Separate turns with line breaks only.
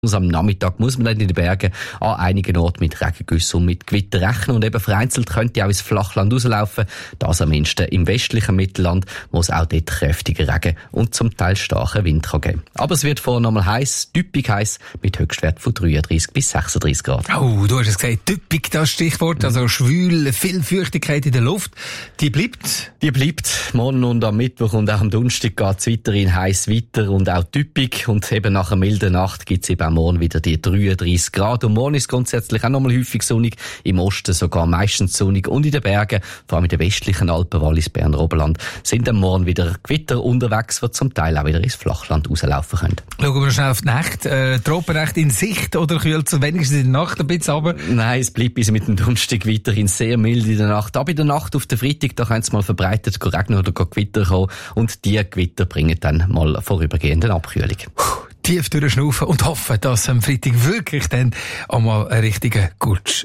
Am Nachmittag muss man dann in den Bergen an einigen Orten mit Regengüssen und mit Gewitter rechnen und eben vereinzelt könnte auch ins Flachland rauslaufen. Das am mindesten im westlichen Mittelland, wo es auch dort kräftigen Regen und zum Teil starken Wind kann geben. Aber es wird vorher noch mal heiß, typisch heiß, mit Höchstwert von 33 bis 36 Grad.
Oh, du hast es gesagt, typisch das Stichwort, also schwül, viel Feuchtigkeit in der Luft. Die bleibt?
Die bleibt. Morgen und am Mittwoch und auch am Donnerstag geht es weiterhin heiß weiter und auch typisch. Und eben nach einer milden Nacht gibt es eben morgen wieder die 33 Grad. Und morgen ist grundsätzlich auch nochmal häufig sonnig. Im Osten sogar meistens sonnig. Und in den Bergen, vor allem in den westlichen Alpen, Wallis, Berner Oberland, sind am Morgen wieder Gewitter unterwegs, die zum Teil auch wieder ins Flachland rauslaufen können.
Schauen wir schnell auf die Nacht. Tropenrecht in Sicht oder kühlt es wenigstens in der Nacht ein bisschen runter?
Nein, es bleibt bis mit dem Donnerstag weiterhin sehr mild in der Nacht. Aber in der Nacht auf den Freitag, da kann es mal verbreitet regnen oder Gewitter kommen. Und die Gewitter bringen dann mal vorübergehende Abkühlung.
Tief durchschnaufen und hoffen, dass am Freitag wirklich dann auch mal ein richtiger Gutsch